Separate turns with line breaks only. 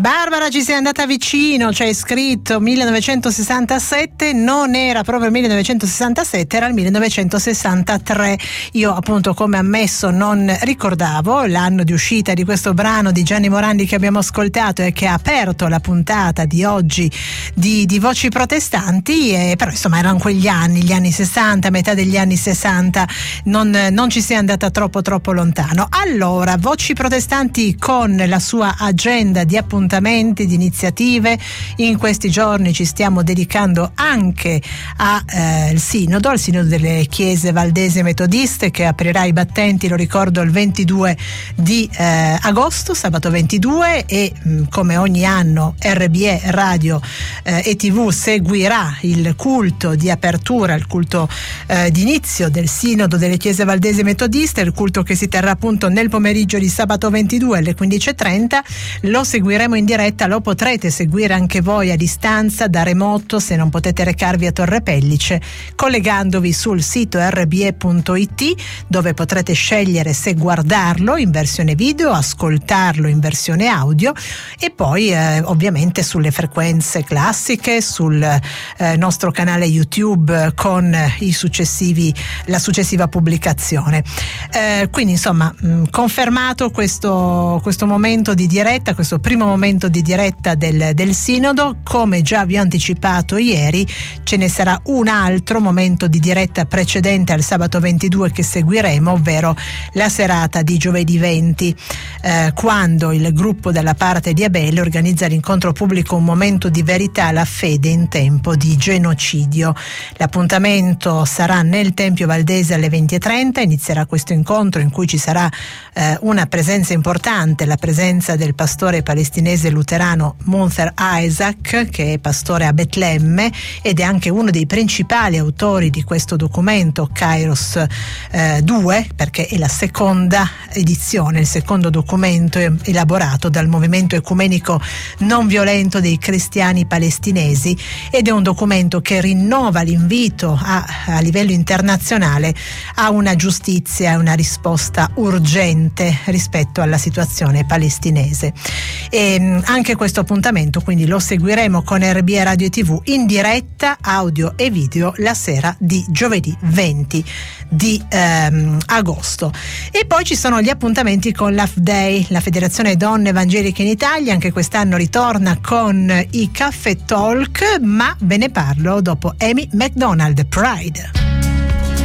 Barbara, ci sei andata vicino, c'è scritto 1967, non era proprio 1967, era il 1963. Io appunto, come ammesso, non ricordavo l'anno di uscita di questo brano di Gianni Morandi che abbiamo ascoltato e che ha aperto la puntata di oggi di Voci Protestanti, però insomma erano quegli anni, gli anni 60, metà degli anni 60, non ci si è andata troppo lontano. Allora, Voci Protestanti con la sua agenda di appuntamenti, di iniziative. In questi giorni ci stiamo dedicando anche al Sinodo, al Sinodo delle Chiese Valdesi Metodiste, che aprirà i battenti, lo ricordo, il 22 di agosto, sabato 22, e come ogni anno RBE Radio e TV seguirà il culto di apertura, il culto di inizio del Sinodo delle Chiese Valdesi Metodiste, il culto che si terrà appunto nel pomeriggio di sabato 22 alle 15:30. Lo seguiremo in diretta, lo potrete seguire anche voi a distanza, da remoto, se non potete recarvi a Torre Pellice, collegandovi sul sito rbe.it, dove potrete scegliere se guardarlo in versione video, ascoltarlo in versione audio, e poi ovviamente sulle frequenze classiche, sul nostro canale YouTube con la successiva pubblicazione. Quindi insomma, confermato questo momento di diretta, questo primo momento di diretta del Sinodo. Come già vi ho anticipato ieri, ce ne sarà un altro momento di diretta precedente al sabato 22 che seguiremo, ovvero la serata di giovedì 20, quando il gruppo della parte di Abele organizza l'incontro pubblico Un momento di verità, la fede in tempo di genocidio. L'appuntamento sarà nel Tempio Valdese alle 20:30. Inizierà questo incontro in cui ci sarà una presenza importante, la presenza del pastore palestinese luterano Munther Isaac, che è pastore a Betlemme ed è anche uno dei principali autori di questo documento Kairos 2, perché è la seconda edizione, il secondo documento elaborato dal movimento ecumenico non violento dei cristiani palestinesi, ed è un documento che rinnova l'invito a livello internazionale a una giustizia e una risposta urgente rispetto alla situazione palestinese. E anche questo appuntamento quindi lo seguiremo con RBE Radio e TV in diretta, audio e video, la sera di giovedì 20 di agosto. E poi ci sono gli appuntamenti con l'AFDEI, la Federazione Donne Evangeliche in Italia. Anche quest'anno ritorna con i Caffè Talk, ma ve ne parlo dopo Amy McDonald, Pride.